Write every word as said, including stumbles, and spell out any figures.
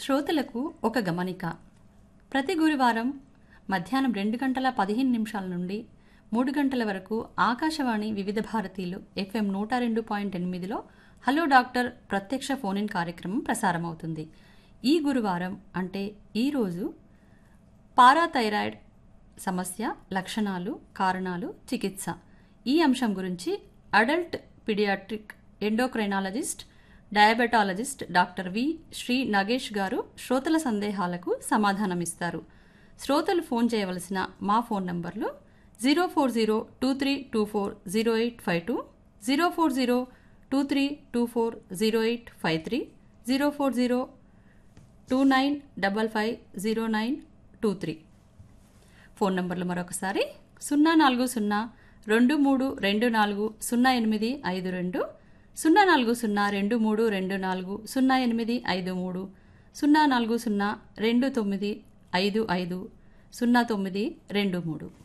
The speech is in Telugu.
శ్రోతలకు ఒక గమనిక. ప్రతి గురువారం మధ్యాహ్నం రెండు గంటల పదిహేను నిమిషాల నుండి మూడు గంటల వరకు ఆకాశవాణి వివిధ భారతీలు ఎఫ్ఎం నూట రెండు పాయింట్ ఎనిమిదిలో హలో డాక్టర్ ప్రత్యక్ష ఫోన్ ఇన్ కార్యక్రమం ప్రసారమవుతుంది. ఈ గురువారం అంటే ఈరోజు పారాథైరాయిడ్ సమస్య, లక్షణాలు, కారణాలు, చికిత్స ఈ అంశం గురించి adult paediatric endocrinologist diabetologist doctor V Shri Nagesh గారు శ్రోతల సందేహాలకు సమాధానమిస్తారు. శ్రోతలు ఫోన్ చేయవలసిన మా ఫోన్ నంబర్లు zero four zero two three two four zero eight five two, zero four zero two three two four zero eight five three, zero four zero two nine double five zero nine two three. Phone నంబర్లు మరొకసారి సున్నా నాలుగు సున్నా రెండు మూడు రెండు నాలుగు సున్నా ఎనిమిది ఐదు రెండు, సున్నా నాలుగు సున్నా రెండు మూడు రెండు నాలుగు సున్నా ఎనిమిది ఐదు మూడు, సున్నా నాలుగు సున్నా రెండు తొమ్మిది ఐదు ఐదు సున్నా తొమ్మిది రెండు మూడు.